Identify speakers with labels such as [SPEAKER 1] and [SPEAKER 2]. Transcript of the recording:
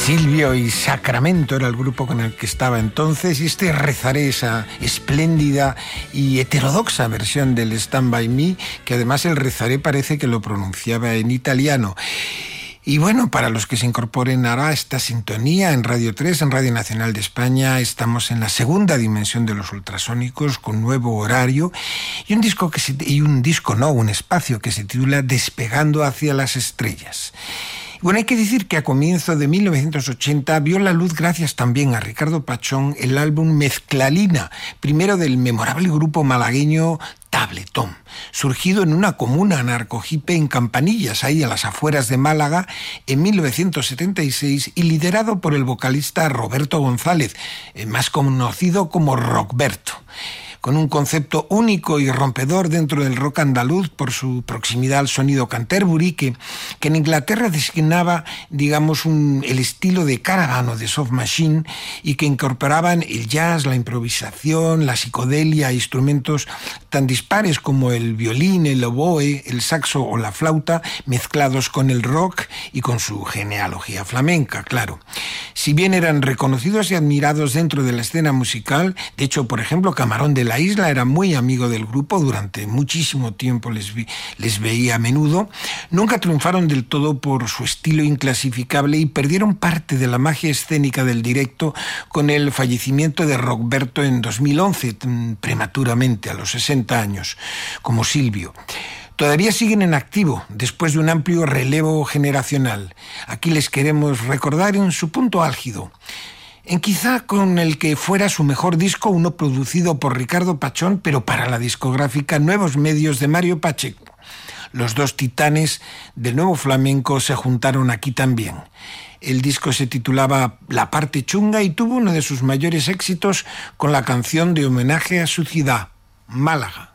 [SPEAKER 1] Silvio y Sacramento era el grupo con el que estaba entonces, y rezaré esa espléndida y heterodoxa versión del Stand By Me, que además el rezaré parece que lo pronunciaba en italiano. Y bueno, para los que se incorporen ahora a esta sintonía en Radio 3, en Radio Nacional de España, estamos en la segunda dimensión de los ultrasónicos con nuevo horario y un espacio que se titula Despegando hacia las estrellas. Bueno, hay que decir que a comienzo de 1980 vio la luz, gracias también a Ricardo Pachón, el álbum Mezclalina, primero del memorable grupo malagueño Tabletón, surgido en una comuna anarco-hippie en Campanillas, ahí a las afueras de Málaga, en 1976, y liderado por el vocalista Roberto González, más conocido como Rockberto, con un concepto único y rompedor dentro del rock andaluz por su proximidad al sonido Canterbury, que en Inglaterra designaba, digamos, el estilo de caravan o de soft machine, y que incorporaban el jazz, la improvisación, la psicodelia, instrumentos tan dispares como el violín, el oboe, el saxo o la flauta, mezclados con el rock y con su genealogía flamenca, claro. Si bien eran reconocidos y admirados dentro de la escena musical, de hecho, por ejemplo, Camarón de la Isla era muy amigo del grupo, durante muchísimo tiempo les veía a menudo, nunca triunfaron del todo por su estilo inclasificable y perdieron parte de la magia escénica del directo con el fallecimiento de Rockberto en 2011, prematuramente, a los 60 años, como Silvio. Todavía siguen en activo, después de un amplio relevo generacional. Aquí les queremos recordar en su punto álgido, en quizá con el que fuera su mejor disco, uno producido por Ricardo Pachón, pero para la discográfica Nuevos Medios de Mario Pacheco. Los dos titanes del nuevo flamenco se juntaron aquí también. El disco se titulaba La Parte Chunga y tuvo uno de sus mayores éxitos con la canción de homenaje a su ciudad, Málaga.